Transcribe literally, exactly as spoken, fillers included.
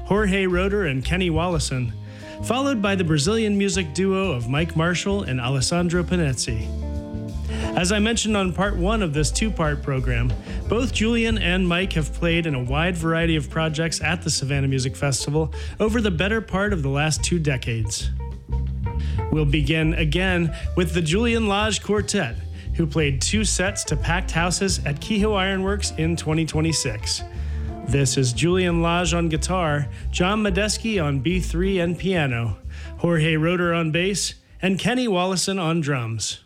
Jorge Roeder and Kenny Wollesen, followed by the Brazilian music duo of Mike Marshall and Alessandro Panezzi. As I mentioned on part one of this two-part program, both Julian and Mike have played in a wide variety of projects at the Savannah Music Festival over the better part of the last two decades. We'll begin again with the Julian Lage Quartet, who played two sets to packed houses at Kehoe Ironworks in twenty twenty-six. This is Julian Lage on guitar, John Medeski on B three and piano, Jorge Roeder on bass, and Kenny Wollesen on drums.